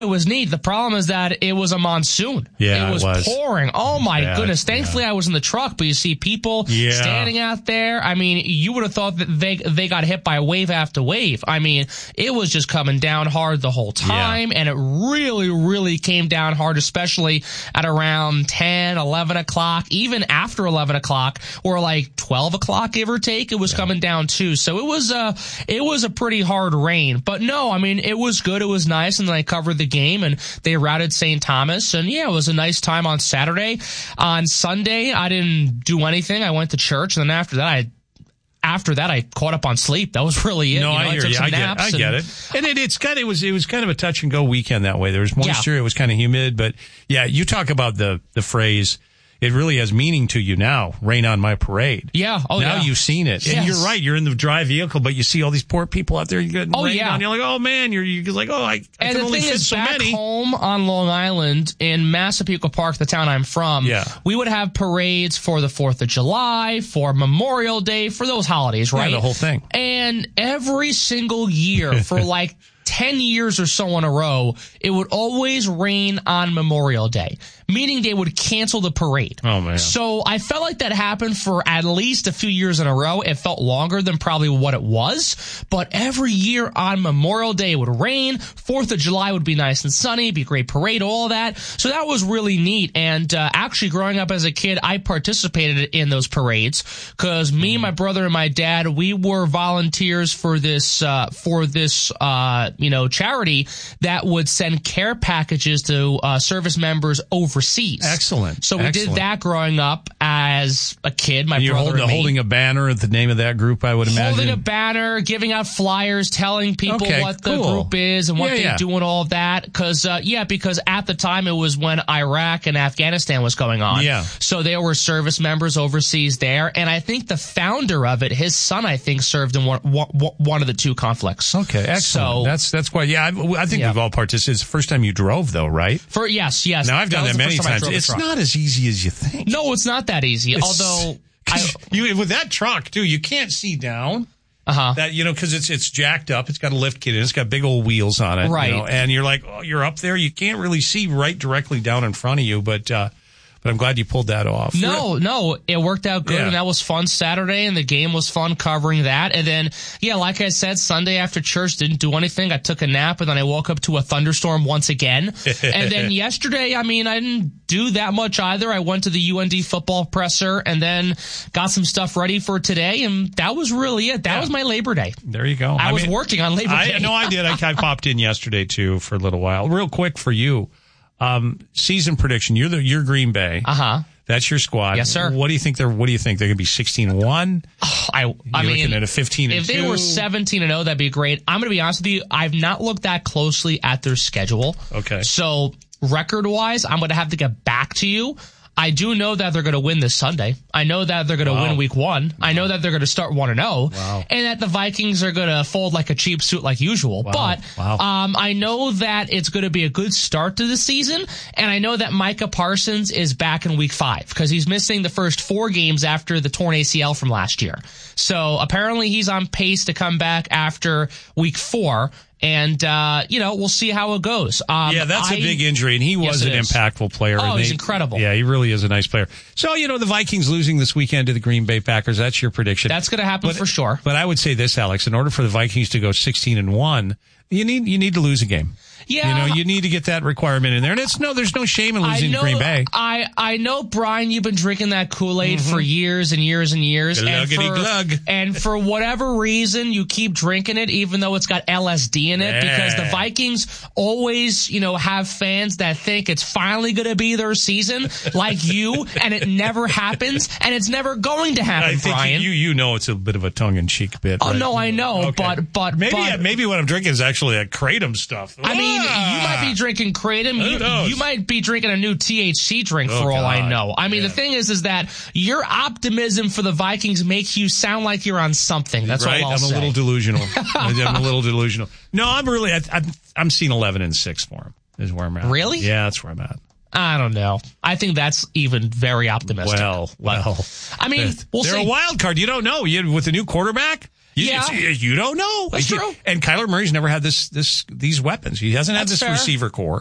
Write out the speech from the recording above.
It was neat. The problem is that it was a monsoon. Yeah, it was pouring. Oh my goodness. Thankfully I was in the truck, but you see people standing out there. I mean, you would have thought that they got hit by wave after wave. I mean, it was just coming down hard the whole time, and it really, really came down hard, especially at around 10, 11 o'clock, even after 11 o'clock, or like 12 o'clock, give or take, it was coming down too. So it was a pretty hard rain. But no, I mean, it was good. It was nice, and then I covered the game, and they routed St. Thomas, and it was a nice time on Saturday. On Sunday, I didn't do anything. I went to church, and then after that, I caught up on sleep. That was really it. No, I hear you. I get it. And it was kind of a touch and go weekend that way. There was moisture. It was kind of humid, but you talk about the phrase. It really has meaning to you now. Rain on my parade. Yeah. Oh, now you've seen it. Yes. And you're right. You're in the dry vehicle, but you see all these poor people out there. You get rain on. You're like, oh man. You're like, oh, I can only fit so many. And the thing is, back home on Long Island in Massapequa Park, the town I'm from, we would have parades for the 4th of July, for Memorial Day, for those holidays, right? Yeah, the whole thing. And every single year for like 10 years or so in a row, it would always rain on Memorial Day, meaning they would cancel the parade. Oh, man. So I felt like that happened for at least a few years in a row. It felt longer than probably what it was, but every year on Memorial Day, it would rain. 4th of July would be nice and sunny, be a great parade, all that. So that was really neat. And actually, growing up as a kid, I participated in those parades because me, my brother, and my dad, we were volunteers for this charity that would send care packages to service members overseas. Excellent. So we did that growing up as a kid, my brother and me. Holding a banner at the name of that group, I would imagine. Holding a banner, giving out flyers, telling people what the group is and what they do and all of that. Because at the time it was when Iraq and Afghanistan was going on. Yeah. So there were service members overseas there. And I think the founder of it, his son, I think, served in one of the two conflicts. Okay, excellent. So, that's quite, I think we've all participated. It's the first time you drove, though, right? Yes. Now, I've done that many times. It's not as easy as you think. No, it's not that easy. Although, with that truck, too, you can't see down. That, because it's jacked up. It's got a lift kit in it. It's got big old wheels on it. Right. And you're like, you're up there. You can't really see right directly down in front of you, but I'm glad you pulled that off. No, it worked out good, and that was fun Saturday, and the game was fun covering that. And then, like I said, Sunday after church, didn't do anything. I took a nap, and then I woke up to a thunderstorm once again. And then yesterday, I didn't do that much either. I went to the UND football presser, and then got some stuff ready for today, and that was really it. That was my Labor Day. There you go. I was working on Labor Day. No, I did. I popped in yesterday, too, for a little while. Real quick for you. Season prediction. You're Green Bay. That's your squad. Yes, sir. What do you think they're going to be 16-1? You're looking at a 15-2. If they were 17-0, that'd be great. I'm going to be honest with you. I've not looked that closely at their schedule. Okay. So record-wise, I'm going to have to get back to you. I do know that they're going to win this Sunday. I know that they're going to win week 1. I know that they're going to start 1-0. Wow. And that the Vikings are going to fold like a cheap suit like usual. Wow. But I know that it's going to be a good start to the season. And I know that Micah Parsons is back in week 5 because he's missing the first 4 games after the torn ACL from last year. So apparently he's on pace to come back after week 4. And, we'll see how it goes. That's a big injury, and he was an impactful player. Oh, he's incredible. Yeah, he really is a nice player. So, the Vikings losing this weekend to the Green Bay Packers, that's your prediction. That's going to happen for sure. But I would say this, Alex, in order for the Vikings to go 16-1, you need to lose a game. Yeah. You need to get that requirement in there. And there's no shame in losing to Green Bay. I know, Brian, you've been drinking that Kool-Aid for years and years and years. Glug. And for whatever reason, you keep drinking it, even though it's got LSD in it, because the Vikings always, have fans that think it's finally going to be their season, like you, and it never happens, and it's never going to happen, Brian. I think you know it's a bit of a tongue-in-cheek bit. Oh, right? no, I know, okay. but maybe what I'm drinking is actually a Kratom stuff. You might be drinking Kratom. You might be drinking a new THC drink for all I know. The thing is that your optimism for the Vikings makes you sound like you're on something. That's right. all I'll say. I'm a little delusional. I'm a little delusional. No, I'm seeing 11-6 for him. Is where I'm at. Really? Yeah, that's where I'm at. I don't know. I think that's even very optimistic. Well. We'll they're see. a wild card. You don't know. With the new quarterback. You don't know. That's true. And Kyler Murray's never had these weapons. He hasn't had this receiver core.